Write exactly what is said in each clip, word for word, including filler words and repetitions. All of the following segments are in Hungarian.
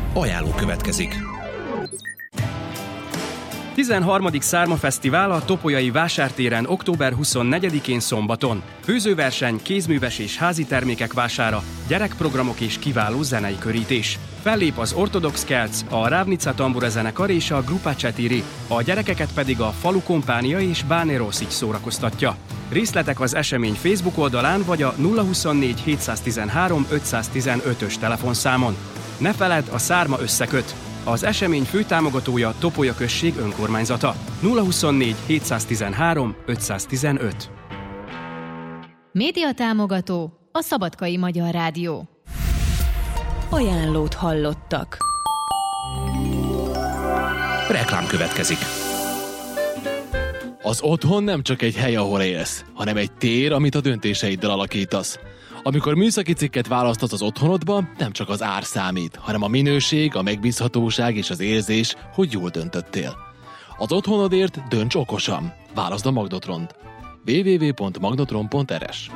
Ajánló következik. tizenharmadik Szárma Fesztivál a Topolyai Vásártéren október huszonnegyedikén szombaton. Főzőverseny, kézműves és házi termékek vására, gyerekprogramok és kiváló zenei körítés. Fellép az Ortodox Kelc, a Rávnica Tambura zenekar és a Grupa Csetiri, a gyerekeket pedig a Falu Kompánia és Báné Roszics szórakoztatja. Részletek az esemény Facebook oldalán vagy a nulla huszonnégy hétszáztizenhárom ötszáztizenötös telefonszámon. Ne feledd, a Szárma összeköt! Az esemény főtámogatója Topolya község önkormányzata. nulla huszonnégy hétszáztizenhárom ötszáztizenöt. Média támogató a Szabadkai Magyar Rádió. Ajánlót hallottak. Reklám következik. Az otthon nem csak egy hely, ahol élsz, hanem egy tér, amit a döntéseiddel alakítasz. Amikor műszaki cikket választasz az otthonodba, nem csak az ár számít, hanem a minőség, a megbízhatóság és az érzés, hogy jól döntöttél. Az otthonodért dönts okosan. Válaszd a Magnotront. double-u double-u double-u pont magnotron pont r s.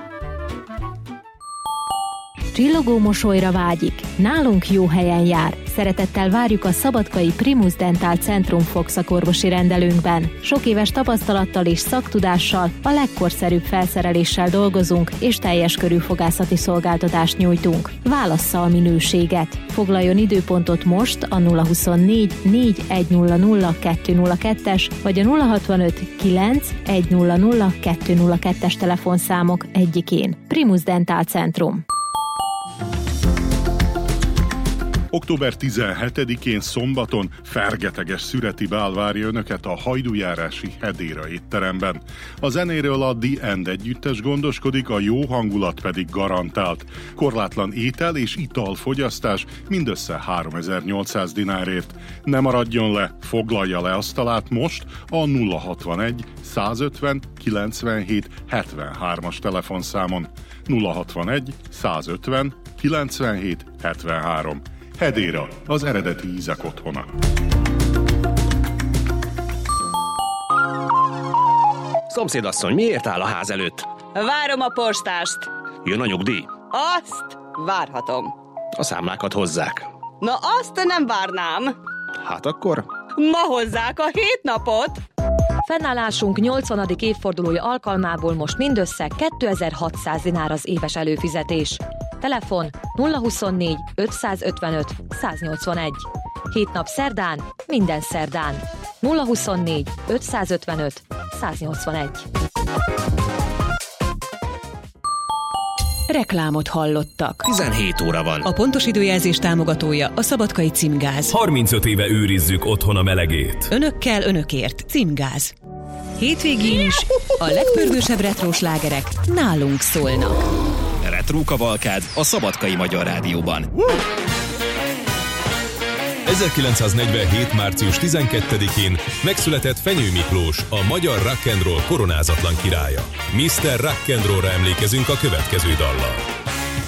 Csillogó mosolyra vágyik, nálunk jó helyen jár. Szeretettel várjuk a szabadkai Primus Dental Centrum fogszakorvosi rendelőnkben. Sok éves tapasztalattal és szaktudással, a legkorszerűbb felszereléssel dolgozunk, és teljes körű fogászati szolgáltatást nyújtunk. Válassza a minőséget. Foglaljon időpontot most a nulla huszonnégy négy egy nulla nulla kettő nulla kettes vagy a nulla hatvanöt kilenc egy nulla nulla kettő nulla kettes telefonszámok egyikén. Primus Dental Centrum. október tizenhetedikén szombaton fergeteges szüreti bál várja önöket a hajdújárási Hedéra étteremben. A zenéről a The End együttes gondoskodik, a jó hangulat pedig garantált. Korlátlan étel és italfogyasztás mindössze háromezer-nyolcszáz dinárért. Ne maradjon le, foglalja le asztalát most a nulla hatvanegy százötven kilencvenhét hetvenhármas telefonszámon. nulla hatvanegy százötven kilencvenhét hetvenhárom. Hedéra, az eredeti ízek otthona. Szomszédasszony, miért áll a ház előtt? Várom a postást. Jön a nyugdíj? Azt várhatom. A számlákat hozzák. Na azt nem várnám. Hát akkor? Ma hozzák a hét napot. Fennállásunk nyolcvanadik évfordulója alkalmából most mindössze kétezer-hatszáz dinár az éves előfizetés. Telefon nulla huszonnégy ötszázötvenöt száznyolcvanegy. Hét nap szerdán, minden szerdán. nulla huszonnégy ötszázötvenöt száznyolcvanegy. Reklámot hallottak. tizenhét óra van. A pontos időjelzés támogatója a Szabadkai Címgáz. harmincöt éve őrizzük otthon a melegét. Önökkel, önökért. Címgáz. Hétvégén is a legpörgősebb retró slágerek nálunk szólnak. Retro kavalkád a Szabadkai Magyar Rádióban. ezerkilencszáznegyvenhét. március tizenkettedikén megszületett Fenyő Miklós, a magyar rock and roll koronázatlan királya. miszter Rock and Rollra emlékezünk a következő dallal.